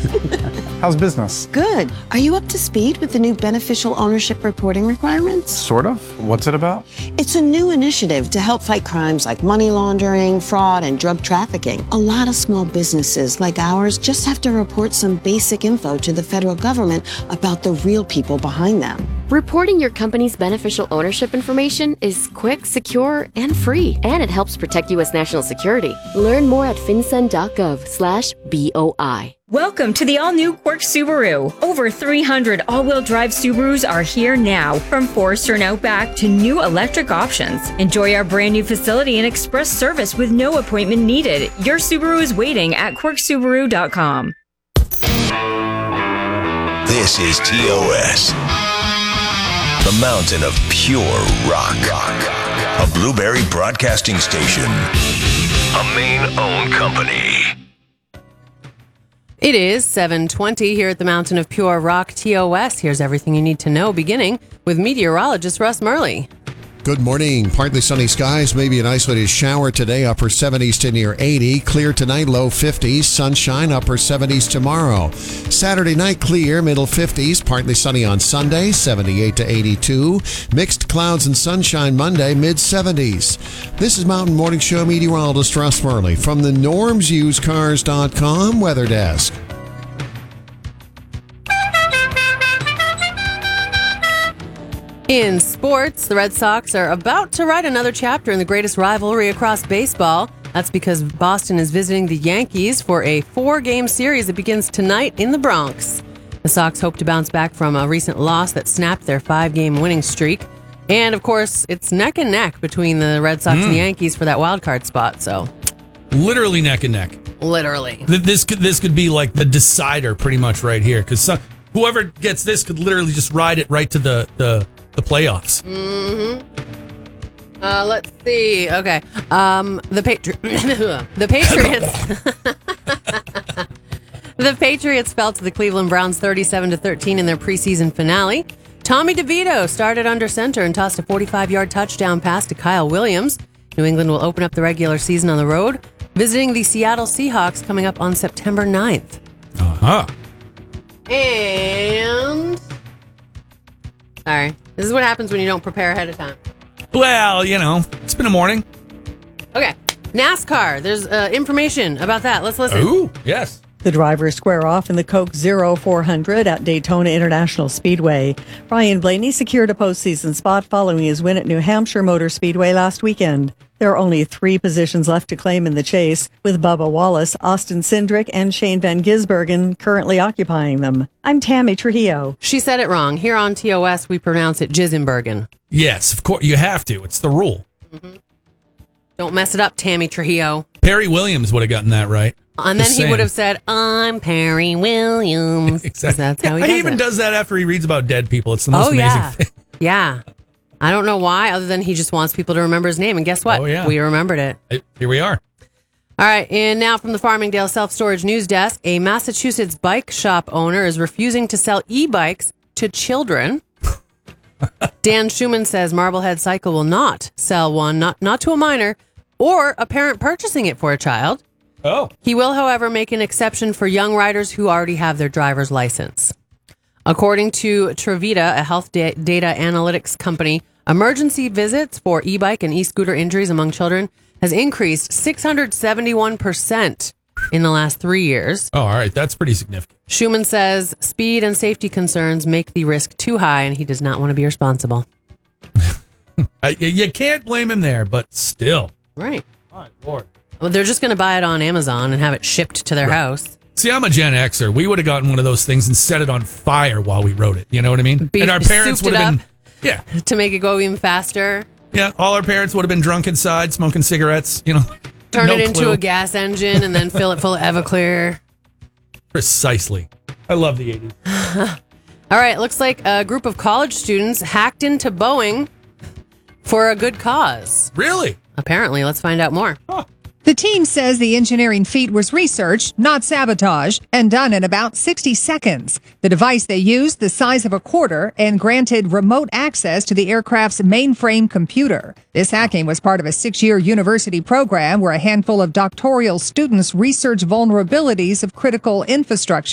How's business? Good. Are you up to speed with the new beneficial ownership reporting requirements? Sort of. What's it about? It's a new initiative to help fight crimes like money laundering, fraud, and drug trafficking. A lot of small businesses like ours just have to report some basic info to the federal government about the real people behind them. Reporting your company's beneficial ownership information is quick, secure, and free. And it helps protect U.S. national security. Learn more at finsun.gov/BOI. Welcome to the all-new Quirk Subaru. Over 300 all-wheel drive Subarus are here now, from Forester and Outback to new electric options. Enjoy our brand new facility and express service with no appointment needed. Your Subaru is waiting at quirksubaru.com. This is TOS, the mountain of pure rock. A Blueberry Broadcasting Station, a Maine-owned company. It is 7:20 here at the Mountain of Pure Rock, TOS. Here's everything you need to know, beginning with meteorologist Russ Murley. Good morning. Partly sunny skies, maybe an isolated shower today, upper 70s to near 80. Clear tonight, low 50s. Sunshine, upper 70s tomorrow. Saturday night, clear, middle 50s. Partly sunny on Sunday, 78 to 82. Mixed clouds and sunshine Monday, mid 70s. This is Mountain Morning Show meteorologist Russ Murley from the NormsUseCars.com weather desk. In sports, the Red Sox are about to write another chapter in the greatest rivalry across baseball. That's because Boston is visiting the Yankees for a 4-game series that begins tonight in the Bronx. The Sox hope to bounce back from a recent loss that snapped their 5-game winning streak. And, of course, it's neck and neck between the Red Sox and the Yankees for that wild card spot. So, literally neck and neck. Literally. This could be like the decider pretty much right here, because whoever gets this could literally just ride it right to the playoffs. Let's see. Okay. The Patriots. The Patriots fell to the Cleveland Browns 37-13 in their preseason finale. Tommy DeVito started under center and tossed a 45-yard touchdown pass to Kyle Williams. New England will open up the regular season on the road, visiting the Seattle Seahawks coming up on September 9th. Uh-huh. And... Sorry. This is what happens when you don't prepare ahead of time. Well, it's been a morning. Okay. NASCAR. There's information about that. Let's listen. Ooh, yes. The drivers square off in the Coke 0400 at Daytona International Speedway. Ryan Blaney secured a postseason spot following his win at New Hampshire Motor Speedway last weekend. There are only 3 positions left to claim in the chase, with Bubba Wallace, Austin Cindric, and Shane Van Gisbergen currently occupying them. I'm Tammy Trujillo. She said it wrong. Here on TOS, we pronounce it Gisbergen. Yes, of course. You have to. It's the rule. Mm-hmm. Don't mess it up, Tammy Trujillo. Perry Williams would have gotten that right. And then he would have said, I'm Perry Williams. Exactly. That's how he even does that after he reads about dead people. It's the most amazing thing. Yeah. I don't know why, other than he just wants people to remember his name. And guess what? Oh, yeah. We remembered it. Here we are. All right. And now from the Farmingdale Self-Storage News Desk, a Massachusetts bike shop owner is refusing to sell e-bikes to children. Dan Schumann says Marblehead Cycle will not sell one, not to a minor or a parent purchasing it for a child. Oh. He will, however, make an exception for young riders who already have their driver's license. According to Travita, a health data analytics company, emergency visits for e-bike and e-scooter injuries among children has increased 671% in the last 3 years. Oh, all right. That's pretty significant. Schumann says speed and safety concerns make the risk too high, and he does not want to be responsible. You can't blame him there, but still. Right. My Lord. Well, they're just going to buy it on Amazon and have it shipped to their house. See, I'm a Gen Xer. We would have gotten one of those things and set it on fire while we wrote it. You know what I mean? And our parents would have been... Yeah. To make it go even faster. Yeah, all our parents would have been drunk inside, smoking cigarettes, Turn it into a gas engine and then fill it full of Everclear. Precisely. I love the 80s. All right, looks like a group of college students hacked into Boeing for a good cause. Really? Apparently. Let's find out more. Huh. The team says the engineering feat was researched, not sabotage, and done in about 60 seconds. The device they used, the size of a quarter, and granted remote access to the aircraft's mainframe computer. This hacking was part of a 6-year university program where a handful of doctoral students research vulnerabilities of critical infrastructure.